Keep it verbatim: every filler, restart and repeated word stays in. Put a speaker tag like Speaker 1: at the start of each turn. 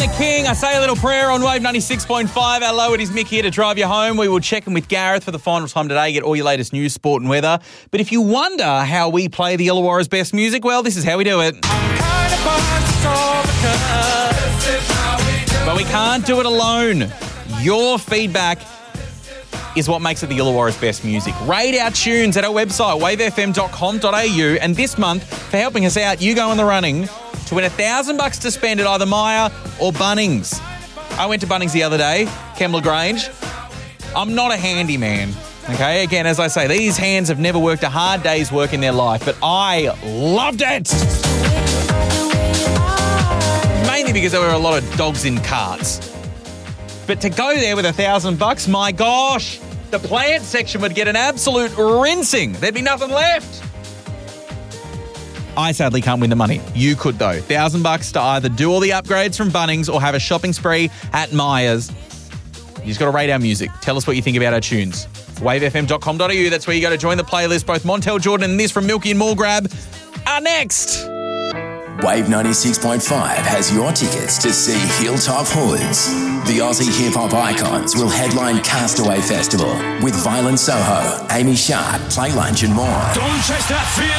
Speaker 1: the King. I say a little prayer on Wave ninety-six point five. Hello, it is Mick here to drive you home. We will check in with Gareth for the final time today, get all your latest news, sport and weather. But if you wonder how we play the Illawarra's best music, well, this is how we do it. But we can't do it alone. Your feedback is what makes it the Illawarra's best music. Rate our tunes at our website, wave f m dot com dot a u. And this month, for helping us out, you go in the running to win a thousand bucks to spend at either Myer or Bunnings. I went to Bunnings the other day, Kembla Grange. I'm not a handyman, okay? Again, as I say, these hands have never worked a hard day's work in their life, but I loved it. Mainly because there were a lot of dogs in carts. But to go there with a thousand bucks, my gosh, the plant section would get an absolute rinsing. There'd be nothing left. I sadly can't win the money. You could though. Thousand bucks to either do all the upgrades from Bunnings or have a shopping spree at Myers. You just got to rate our music. Tell us what you think about our tunes. wave f m dot com dot a u. That's where you go to join the playlist. Both Montel Jordan and this from Milky and Mulgrab are next.
Speaker 2: Wave ninety-six point five has your tickets to see Hilltop Hoods. The Aussie hip-hop icons will headline Castaway Festival with Violent Soho, Amy Sharp, Play Lunch and more.
Speaker 3: Don't chase that fear.